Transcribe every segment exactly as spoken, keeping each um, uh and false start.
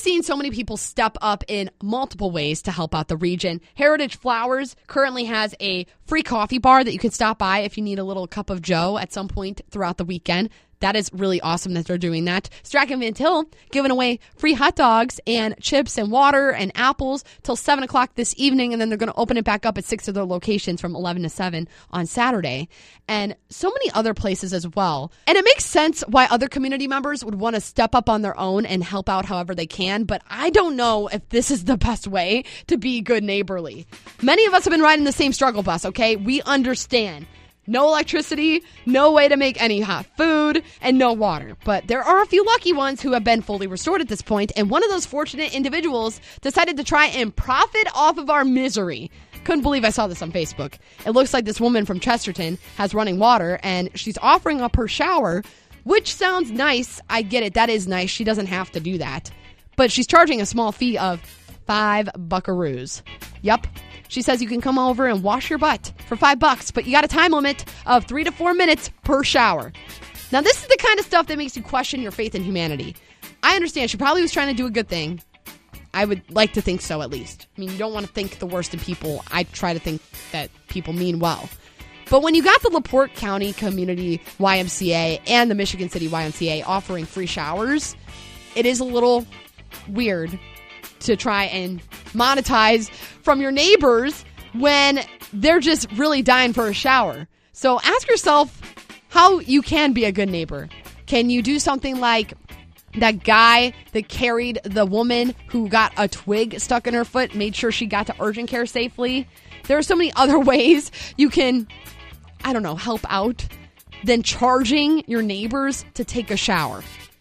seen so many people step up in multiple ways to help out the region. Heritage Flowers currently has a free coffee bar that you can stop by if you need a little cup of joe at some point throughout the weekend. That is really awesome that they're doing that. Strachan Van Til giving away free hot dogs and chips and water and apples till seven o'clock this evening, and then they're going to open it back up at six of their locations from eleven to seven on Saturday. And so many other places as well. And it makes sense why other community members would want to step up on their own and help out however they can, but I don't know if this is the best way to be good neighborly. Many of us have been riding the same struggle bus, okay? We understand. No electricity, no way to make any hot food, and no water. But there are a few lucky ones who have been fully restored at this point, and one of those fortunate individuals decided to try and profit off of our misery. Couldn't believe I saw this on Facebook. It looks like this woman from Chesterton has running water, and she's offering up her shower, which sounds nice. I get it. That is nice. She doesn't have to do that. But she's charging a small fee of five buckaroos. Yup. She says you can come over and wash your butt for five bucks, but you got a time limit of three to four minutes per shower. Now, this is the kind of stuff that makes you question your faith in humanity. I understand she probably was trying to do a good thing. I would like to think so, at least. I mean, you don't want to think the worst in people. I try to think that people mean well. But when you got the LaPorte County Community Y M C A and the Michigan City Y M C A offering free showers, it is a little weird to try and monetize from your neighbors when they're just really dying for a shower. So ask yourself how you can be a good neighbor. Can you do something like that guy that carried the woman who got a twig stuck in her foot, made sure she got to urgent care safely? There are so many other ways you can, I don't know, help out than charging your neighbors to take a shower.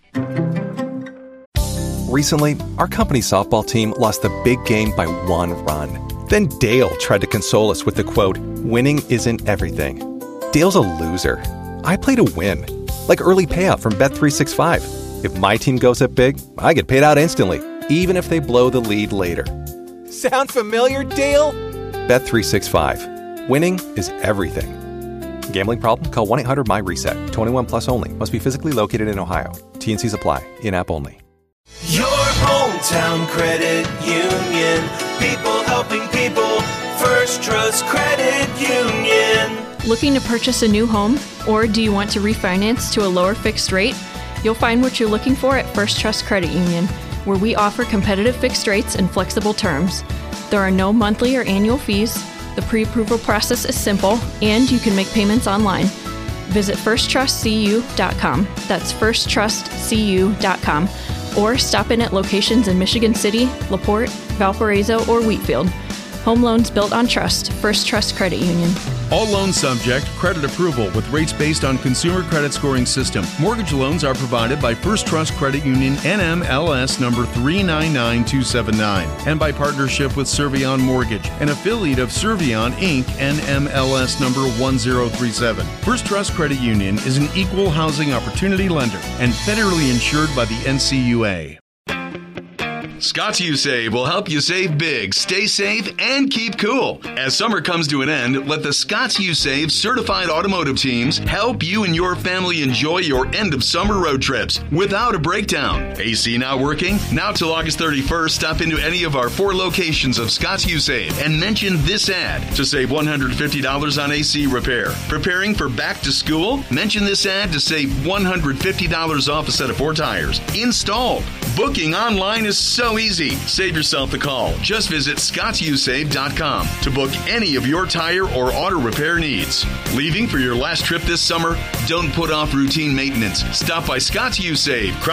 Recently, our company's softball team lost the big game by one run. Then Dale tried to console us with the quote, "Winning isn't everything." Dale's a loser. I play to win. Like early payout from Bet three sixty-five. If my team goes up big, I get paid out instantly, even if they blow the lead later. Sound familiar, Dale? Bet three sixty-five. Winning is everything. Gambling problem? Call one eight hundred my reset. twenty-one plus only. Must be physically located in Ohio. T and C's apply. In-app only. Your hometown credit union. People helping people. First Trust Credit Union. Looking to purchase a new home? Or do you want to refinance to a lower fixed rate? You'll find what you're looking for at First Trust Credit Union, where we offer competitive fixed rates and flexible terms. There are no monthly or annual fees. The pre-approval process is simple, and you can make payments online. Visit first trust c u dot com. That's first trust c u dot com. Or stop in at locations in Michigan City, LaPorte, Valparaiso, or Wheatfield. Home loans built on trust. First Trust Credit Union. All loans subject credit approval with rates based on consumer credit scoring system. Mortgage loans are provided by First Trust Credit Union N M L S number three nine nine two seven nine and by partnership with Servion Mortgage, an affiliate of Servion Incorporated, N M L S number one zero three seven. First Trust Credit Union is an equal housing opportunity lender and federally insured by the N C U A. Scott's U Save will help you save big, stay safe, and keep cool. As summer comes to an end, let the Scott's U Save certified automotive teams help you and your family enjoy your end of summer road trips without a breakdown. A C not working? Now till August thirty-first, stop into any of our four locations of Scott's U Save and mention this ad to save one hundred fifty dollars on A C repair. Preparing for back to school? Mention this ad to save one hundred fifty dollars off a set of four tires. Installed. Booking online is so easy. Save yourself the call. Just visit scotts u save dot com to book any of your tire or auto repair needs. Leaving for your last trip this summer? Don't put off routine maintenance. Stop by Scott's U Save.